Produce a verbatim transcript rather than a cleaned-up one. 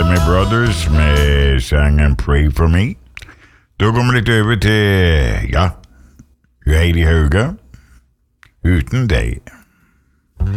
Bellamy Brothers med sangen Pray For Me. Da går vi litt over til, ja, Heidi Hauge, Uten deg.